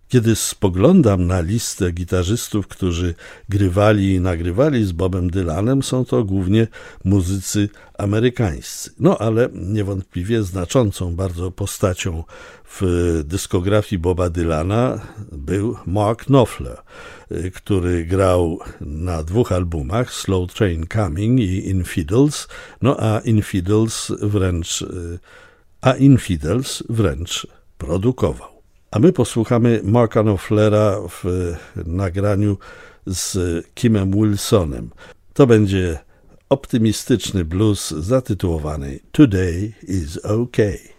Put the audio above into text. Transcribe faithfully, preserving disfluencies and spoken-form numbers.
Kiedy spoglądam na listę gitarzystów, którzy grywali i nagrywali z Bobem Dylanem, są to głównie muzycy amerykańscy. No ale niewątpliwie znaczącą bardzo postacią w dyskografii Boba Dylana był Mark Knopfler, który grał na dwóch albumach, Slow Train Coming i Infidels, no a Infidels wręcz, a Infidels wręcz produkował. A my posłuchamy Marka Knopflera w nagraniu z Kimem Wilsonem. To będzie optymistyczny blues zatytułowany Today is Okay.